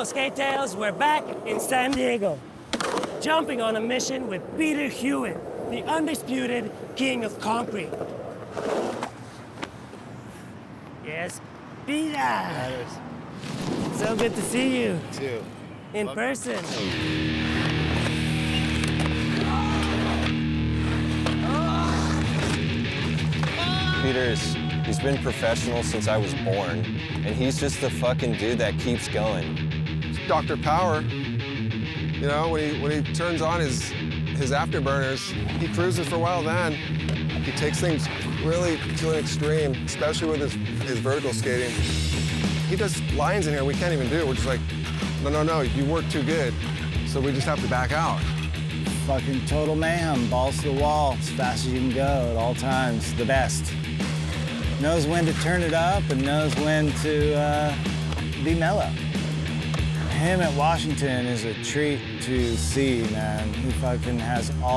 Skate Tales, we're back in San Diego, jumping on a mission with Peter Hewitt, the undisputed king of concrete. Yes, Peter. So good to see you. Too. In person. He's been professional since I was born, and he's just the fucking dude that keeps going. Dr. Power, you know, when he turns on his afterburners, he cruises for a while then. He takes things really to an extreme, especially with his vertical skating. He does lines in here we can't even do. We're just like, no, you work too good. So we just have to back out. Fucking total mayhem, balls to the wall, as fast as you can go at all times, the best. Knows when to turn it up and knows when to be mellow. Him at Washington is a treat to see, man. He fucking has all